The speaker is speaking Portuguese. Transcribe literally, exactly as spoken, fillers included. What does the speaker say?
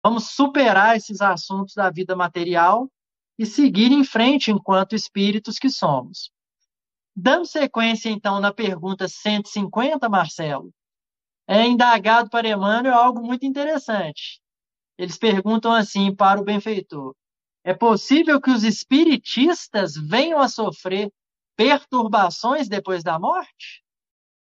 Vamos superar esses assuntos da vida material e seguir em frente enquanto espíritos que somos. Dando sequência, então, na pergunta cento e cinquenta, Marcelo, é indagado para Emmanuel algo muito interessante. Eles perguntam assim para o benfeitor: é possível que os espiritistas venham a sofrer perturbações depois da morte?